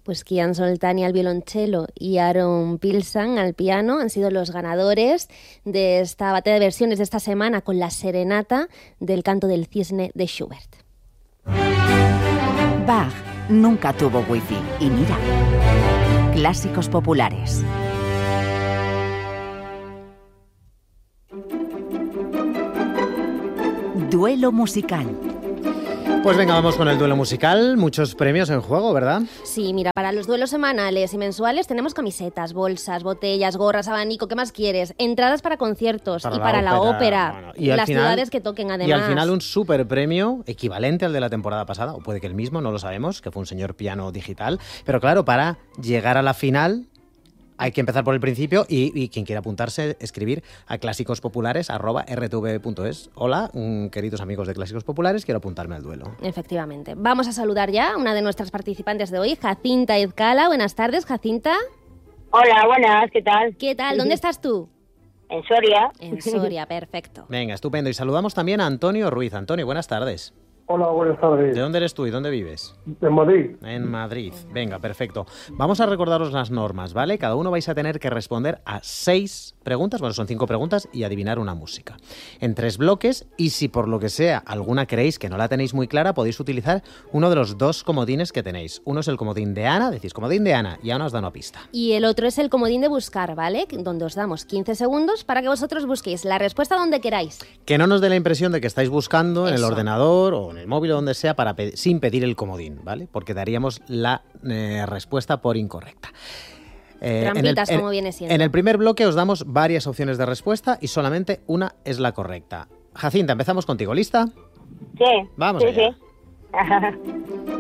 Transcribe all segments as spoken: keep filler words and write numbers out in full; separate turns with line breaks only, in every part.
Pues Kian Soltani al violonchelo y Aaron Pilsan al piano han sido los ganadores de esta batalla de versiones de esta semana con la serenata del Canto del Cisne de Schubert.
Bach nunca tuvo wifi y mira, clásicos populares. Duelo musical.
Pues venga, vamos con el duelo musical. Muchos premios en juego, ¿verdad?
Sí, mira, para los duelos semanales y mensuales tenemos camisetas, bolsas, botellas, gorras, abanico, ¿qué más quieres? Entradas para conciertos
Para
y
la
para la
ópera,
ópera,
bueno, y al
las
final-
ciudades que toquen además.
Y al final un super premio equivalente al de la temporada pasada, o puede que el mismo, no lo sabemos, que fue un señor piano digital. Pero claro, para llegar a la final hay que empezar por el principio y, y quien quiera apuntarse, escribir a clásicos-populares arroba r t v punto es. Hola, mm, queridos amigos de Clásicos Populares, quiero apuntarme al duelo.
Efectivamente. Vamos a saludar ya a una de nuestras participantes de hoy, Jacinta Izcala. Buenas tardes, Jacinta.
Hola, buenas, ¿qué tal?
¿Qué tal? ¿Dónde estás tú?
En Soria.
En Soria, perfecto.
Venga, estupendo. Y saludamos también a Antonio Ruiz. Antonio, buenas tardes.
Hola, buenas tardes.
¿De dónde eres tú y dónde vives?
En Madrid.
En Madrid. Venga, perfecto. Vamos a recordaros las normas, ¿vale? Cada uno vais a tener que responder a seis preguntas, bueno, son cinco preguntas, y adivinar una música. En tres bloques, y si por lo que sea alguna creéis que no la tenéis muy clara, podéis utilizar uno de los dos comodines que tenéis. Uno es el comodín de Ana, decís comodín de Ana, y Ana os da una pista.
Y el otro es el comodín de buscar, ¿vale? Donde os damos quince segundos para que vosotros busquéis la respuesta donde queráis.
Que no nos dé la impresión de que estáis buscando en el
Eso.
ordenador o en el móvil o donde sea para pe- sin pedir el comodín, ¿vale? Porque daríamos la eh, respuesta por incorrecta. Eh,
Trampitas, como viene siendo.
En el primer bloque os damos varias opciones de respuesta y solamente una es la correcta. Jacinta, empezamos contigo. ¿Lista?
Sí.
Vamos
sí,
allá.
sí.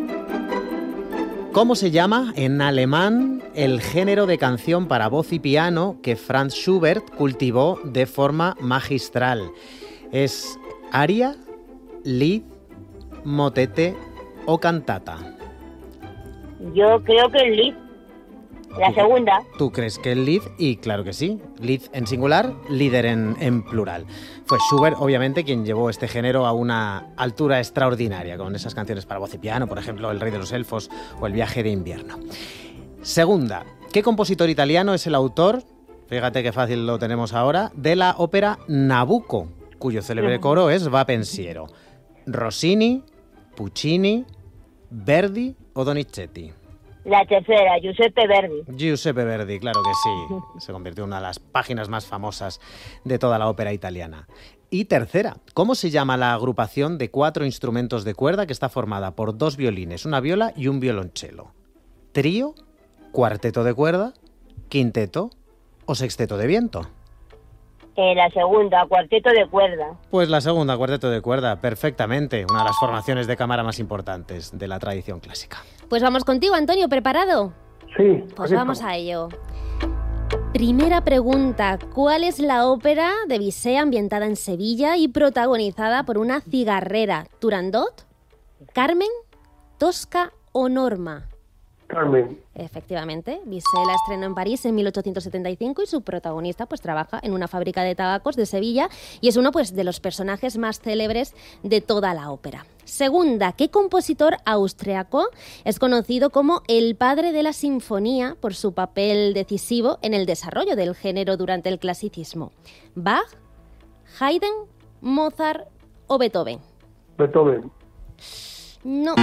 ¿Cómo se llama en alemán el género de canción para voz y piano que Franz Schubert cultivó de forma magistral? ¿Es aria, lied, motete o cantata?
Yo creo que el lead, la segunda.
¿Tú crees que el lied? Y claro que sí. Lied en singular, líder en, en plural. Fue Schubert, obviamente, quien llevó este género a una altura extraordinaria, con esas canciones para voz y piano, por ejemplo, El Rey de los Elfos o El Viaje de Invierno. Segunda, ¿qué compositor italiano es el autor, fíjate qué fácil lo tenemos ahora, de la ópera Nabucco, cuyo célebre coro es Va pensiero? ¿Rossini, Puccini, Verdi o Donizetti?
La tercera, Giuseppe Verdi.
Giuseppe Verdi, claro que sí. Se convirtió en una de las páginas más famosas de toda la ópera italiana. Y tercera, ¿cómo se llama la agrupación de cuatro instrumentos de cuerda que está formada por dos violines, una viola y un violonchelo? ¿Trío, cuarteto de cuerda, quinteto o sexteto de viento?
Eh, la segunda, cuarteto de cuerda.
Pues la segunda, cuarteto de cuerda, perfectamente. Una de las formaciones de cámara más importantes de la tradición clásica.
Pues vamos contigo, Antonio, ¿preparado?
Sí.
Pues
aquí
vamos
estamos.
a ello. Primera pregunta, ¿cuál es la ópera de Bizet ambientada en Sevilla y protagonizada por una cigarrera? ¿Turandot, Carmen, Tosca o Norma?
Carmen.
Efectivamente, Bizet la estrenó en París en mil ochocientos setenta y cinco y su protagonista pues trabaja en una fábrica de tabacos de Sevilla y es uno pues de los personajes más célebres de toda la ópera. Segunda, ¿qué compositor austriaco es conocido como el padre de la sinfonía por su papel decisivo en el desarrollo del género durante el clasicismo? ¿Bach, Haydn, Mozart o Beethoven?
Beethoven.
No,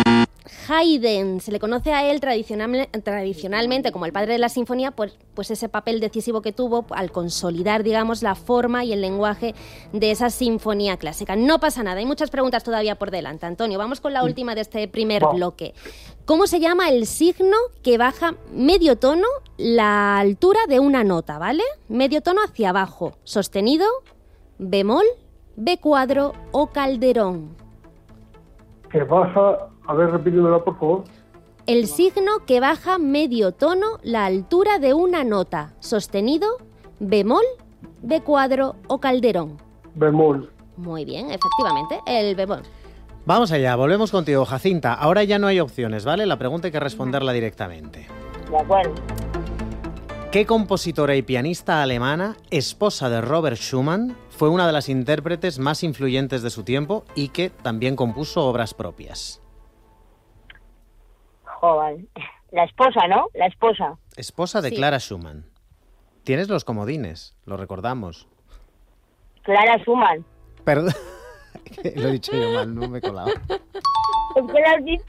Haydn. Se le conoce a él tradicional, tradicionalmente como el padre de la sinfonía, pues, pues ese papel decisivo que tuvo al consolidar, digamos, la forma y el lenguaje de esa sinfonía clásica. No pasa nada, hay muchas preguntas todavía por delante. Antonio, vamos con la última de este primer
Va.
bloque. ¿Cómo se llama el signo que baja medio tono la altura de una nota, ¿vale? Medio tono hacia abajo. ¿Sostenido, bemol, B cuadro o calderón?
Que baja... A ver, repítemelo, por favor.
El signo que baja medio tono la altura de una nota. Sostenido, bemol, B cuadro o calderón.
Bemol.
Muy bien, efectivamente, el bemol.
Vamos allá, volvemos contigo, Jacinta. Ahora ya no hay opciones, ¿vale? La pregunta hay que responderla directamente.
De acuerdo.
¿Qué compositora y pianista alemana, esposa de Robert Schumann, fue una de las intérpretes más influyentes de su tiempo y que también compuso obras propias?
Joder. La esposa, ¿no? La esposa.
Esposa de
Sí.
Clara Schumann. Tienes los comodines, lo recordamos.
Clara Schumann.
Perdón. Lo he dicho yo mal, no me he colado.
¿Qué le has dicho?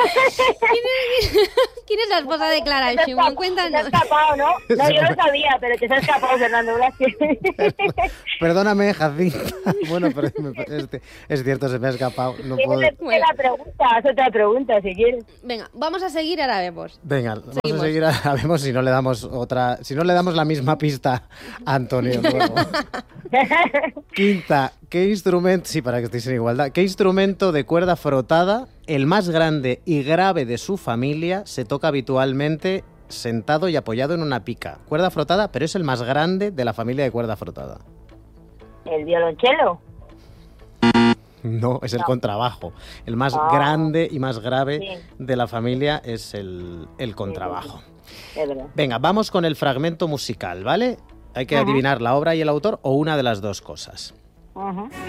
¿Quién es la esposa de Clara
Te has
Schumann?
escapado,
Cuéntanos.
Te has escapado, ¿no? No, yo lo sabía, pero te has escapado, Fernando Blasque.
Perdóname, Jacinta. Bueno, pero me- es, es cierto, se me ha escapado. No puedo...
Tienes la pregunta, haz otra pregunta si quieres.
Venga, vamos a seguir, ahora vemos.
Venga, vamos
Seguimos.
a seguir. A, a vemos si no le damos otra, si no le damos la misma pista a Antonio luego. Quinta, ¿qué instrumento, sí, para que estéis en igualdad, qué instrumento de cuerda frotada, el más grande y grave de su familia, se toca habitualmente sentado y apoyado en una pica? Cuerda frotada, pero es el más grande de la familia de cuerda frotada.
¿El violonchelo?
No, es el
No.
contrabajo. El más
Ah.
grande y más grave
Sí.
de la familia es el, el contrabajo.
Es verdad.
Venga, vamos con el fragmento musical, ¿vale? Hay que
Ajá.
adivinar la obra y el autor o una de las dos cosas.
Ajá.